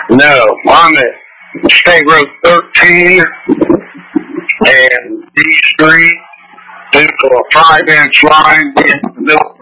No, I'm at State Road 13 and D Street. Due to a 5-inch line being in the middle